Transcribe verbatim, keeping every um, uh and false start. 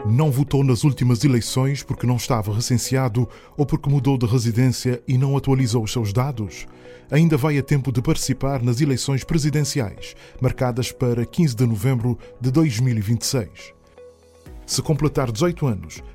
Não votou nas últimas eleições porque não estava recenseado ou porque mudou de residência e não atualizou os seus dados? Ainda vai a tempo de participar nas eleições presidenciais, marcadas para quinze de novembro de dois mil e vinte e seis. Se completar dezoito anos,